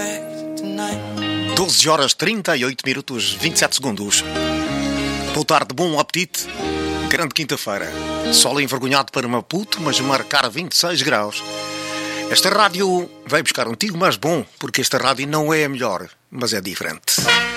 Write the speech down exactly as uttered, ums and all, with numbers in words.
doze horas trinta e oito minutos vinte e sete segundos. Boa tarde, bom apetite. Grande quinta-feira. Sol envergonhado para Maputo, mas marcar vinte e seis graus. Esta rádio vai buscar um tiro, mas bom, porque esta rádio não é a melhor, mas é diferente.